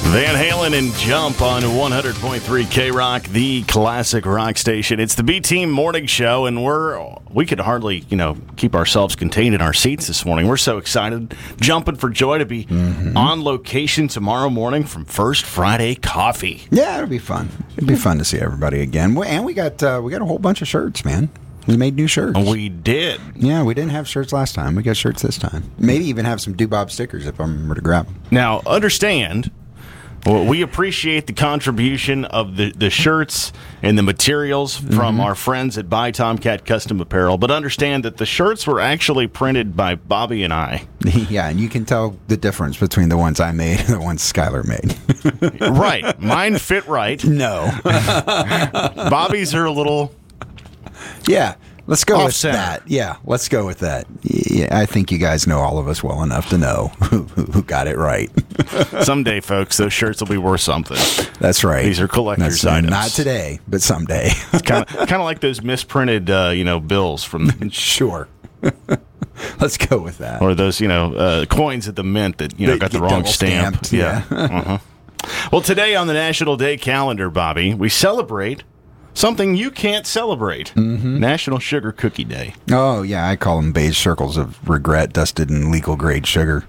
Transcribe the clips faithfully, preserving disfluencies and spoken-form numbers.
Van Halen and Jump on one hundred point three K-Rock, the classic rock station. It's the B-Team Morning Show, and we're we could hardly, you know, keep ourselves contained in our seats this morning. We're so excited, jumping for joy to be mm-hmm. on location tomorrow morning from First Friday Coffee. Yeah, it'll be fun. It'll be fun to see everybody again. And we got uh, we got a whole bunch of shirts, man. We made new shirts. We did. Yeah, we didn't have shirts last time. We got shirts this time. Maybe even have some Doobob stickers if I remember to grab them. Now, understand, well, we appreciate the contribution of the, the shirts and the materials from mm-hmm. our friends at Buy Tomcat Custom Apparel, but understand that the shirts were actually printed by Bobby and I. Yeah, and you can tell the difference between the ones I made and the ones Skylar made. Right. Mine fit right. No. Bobby's are a little... Yeah, let's go Off with center. that. Yeah, let's go with that. Yeah, I think you guys know all of us well enough to know who, who got it right. Someday, folks, those shirts will be worth something. That's right. These are collector's That's, items. Not today, but someday. It's kind of kind of like those misprinted, uh, you know, bills from. Sure. Let's go with that. Or those, you know, uh, coins at the mint that you know The- got the the wrong double stamp. stamped, yeah. uh-huh. Well, today on the National Day calendar, Bobby, we celebrate something you can't celebrate. Mm-hmm. National Sugar Cookie Day. Oh, yeah, I call them beige circles of regret dusted in legal grade sugar.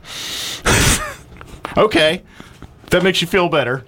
Okay. That makes you feel better.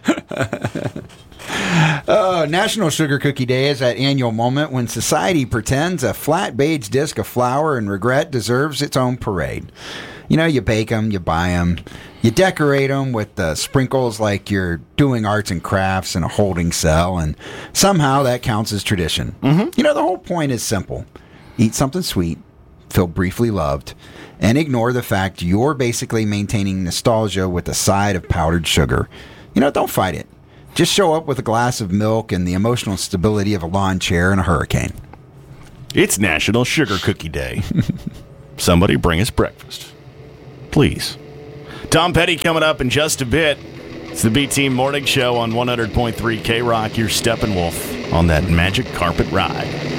Uh, National Sugar Cookie Day is that annual moment when society pretends a flat beige disc of flour and regret deserves its own parade. You know, you bake them, you buy them, you decorate them with the sprinkles like you're doing arts and crafts in a holding cell, and somehow that counts as tradition. Mm-hmm. You know, the whole point is simple. Eat something sweet, feel briefly loved, and ignore the fact you're basically maintaining nostalgia with a side of powdered sugar. You know, don't fight it. Just show up with a glass of milk and the emotional stability of a lawn chair in a hurricane. It's National Sugar Cookie Day. Somebody bring us breakfast. Please. Tom Petty coming up in just a bit. It's the B-Team Morning Show on one hundred point three K-Rock. Your Steppenwolf on that magic carpet ride.